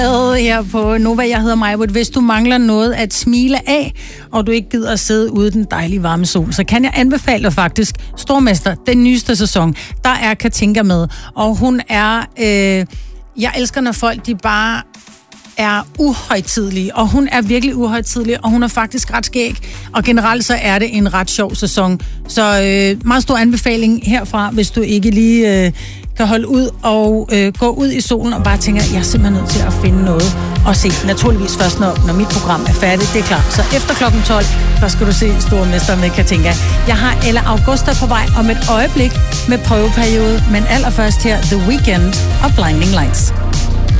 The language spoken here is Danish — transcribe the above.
Her på Nova. Jeg hedder Majwood. Hvis du mangler noget at smile af, og du ikke gider at sidde ude i den dejlige varme sol, så kan jeg anbefale dig faktisk Stormester, den nyeste sæson. Der er Katinka med, og hun er... jeg elsker, når folk de bare er uhøjtidelige, og hun er virkelig uhøjtidelig, og hun er faktisk ret skæg, og generelt så er det en ret sjov sæson. Så meget stor anbefaling herfra, hvis du ikke lige kan holde ud og gå ud i solen og bare tænker, jeg er simpelthen nødt til at finde noget og se. Naturligvis først, når mit program er færdigt, det er klart. Så efter klokken 12, der skal du se Stormester med Katinka. Jeg har Ella Augusta på vej om et øjeblik med prøveperiode, men allerførst her The Weeknd og Blinding Lights.